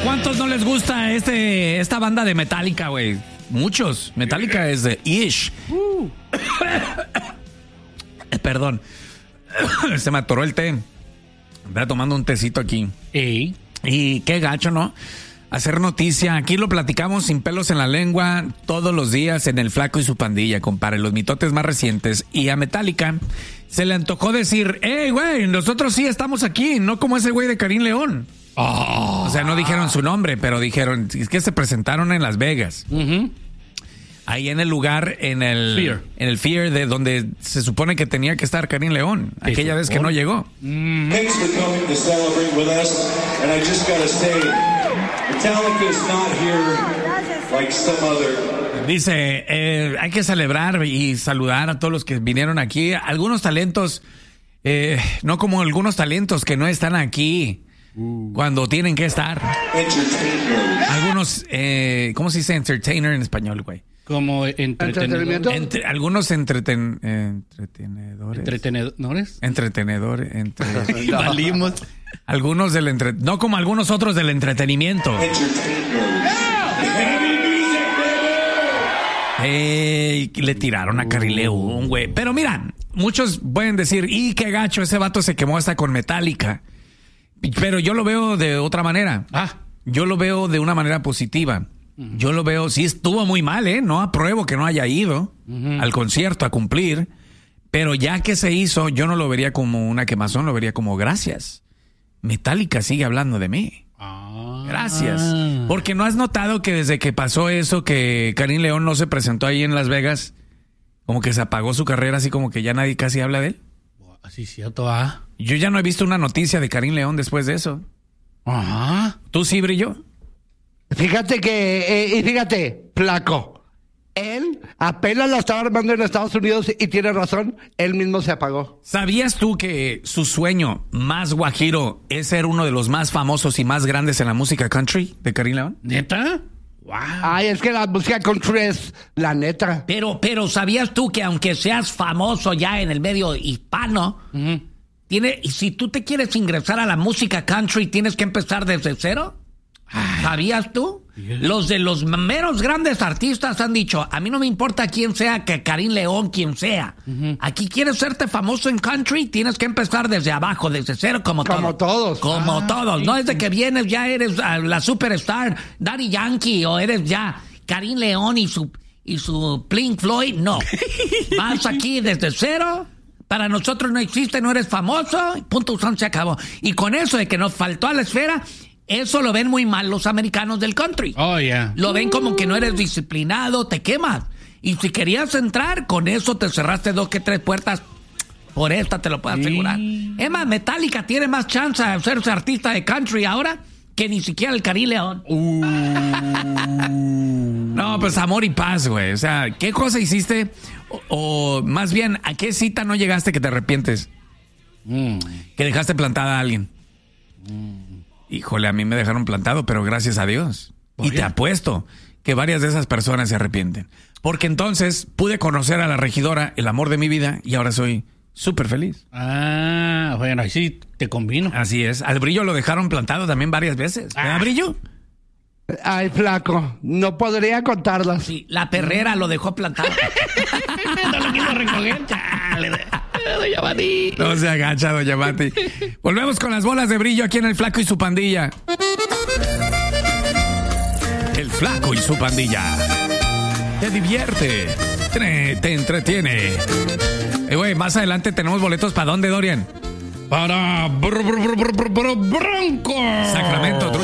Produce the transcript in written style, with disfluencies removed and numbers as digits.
cuántos no les gusta esta banda de Metallica, güey? Muchos. Metallica es de Ish. Perdón. Se me atoró el té. Estaba tomando un tecito aquí. ¿Y? Y qué gacho, ¿no? Hacer noticia. Aquí lo platicamos sin pelos en la lengua todos los días en El Flaco y su Pandilla, compadre. Los mitotes más recientes. Y a Metallica se le antojó decir, hey, güey, nosotros sí estamos aquí, no como ese güey de Karim León. O sea, no dijeron su nombre, pero dijeron, es que se presentaron en Las Vegas. Ahí en el lugar, en el Fear, de donde se supone que tenía que estar Karim León, aquella vez que no llegó. Thanks for coming to celebrate with us, and I just gotta say, Metallica is not here like some other. Dice, hay que celebrar y saludar a todos los que vinieron aquí. Algunos talentos, no como algunos talentos que no están aquí cuando tienen que estar. Algunos, ¿cómo se dice entertainer en español, güey? Como entretenimiento. Algunos entretenedores. ¿Entretenedores? Entretenedores. Valimos. Algunos del no como algunos otros del entretenimiento. Le tiraron a Karim León, güey. Pero mira, muchos pueden decir, y qué gacho, ese vato se quemó hasta con Metallica. Pero yo lo veo de otra manera. Yo lo veo de una manera positiva. Yo lo veo, sí estuvo muy mal, no apruebo que no haya ido al concierto a cumplir, pero ya que se hizo, yo no lo vería como una quemazón, lo vería como gracias. Metallica sigue hablando de mí. Gracias. Porque no has notado que desde que pasó eso, que Karim León no se presentó ahí en Las Vegas, como que se apagó su carrera, así como que ya nadie casi habla de él. Así cierto, Yo ya no he visto una noticia de Karim León después de eso. ¿Tú sí, Brillo? Fíjate que, fíjate, Flaco, él apenas la estaba armando en Estados Unidos y tiene razón, él mismo se apagó. ¿Sabías tú que su sueño más guajiro es ser uno de los más famosos y más grandes en la música country de Karim León? ¿Neta? Wow. Ay, es que la música country es la neta. Pero ¿sabías tú que aunque seas famoso ya en el medio hispano, si tú te quieres ingresar a la música country, tienes que empezar desde cero? ¿Sabías tú? Los de los meros grandes artistas han dicho, a mí no me importa quién sea, que Karim León, quien sea. Aquí quieres serte famoso en country, tienes que empezar desde abajo, desde cero, como todos. Como todos. No es de que vienes, ya eres la superstar, Daddy Yankee, o eres ya Karim León y su Pink Floyd. No. Vas aquí desde cero. Para nosotros no existe, no eres famoso. Punto, se acabó. Y con eso de que nos faltó a la esfera, eso lo ven muy mal los americanos del country. Lo ven como que no eres disciplinado, te quemas. Y si querías entrar, con eso te cerraste 2 que 3 puertas. Por esta te lo puedo asegurar. Es más, Metallica tiene más chance de serse artista de country ahora que ni siquiera el Karim León. No, pues amor y paz, güey. O sea, ¿qué cosa hiciste? O más bien, ¿a qué cita no llegaste que te arrepientes? Que dejaste plantada a alguien. Híjole, a mí me dejaron plantado, pero gracias a Dios. Y te apuesto que varias de esas personas se arrepienten. Porque entonces pude conocer a la regidora, el amor de mi vida, y ahora soy súper feliz. Bueno, ahí sí te combino. Así es. Al Brillo lo dejaron plantado también varias veces. ¿Verdad, Brillo? Ay, Flaco, no podría contarlas. Sí, la perrera lo dejó plantado. No lo quiero recoger. Doña Mati. No se agacha, Doña Mati. Volvemos con las bolas de Brillo aquí en El Flaco y su Pandilla. El Flaco y su Pandilla. Te divierte. Te entretiene. Güey, más adelante tenemos boletos ¿para dónde, Dorian? Para Bronco. Sacramento.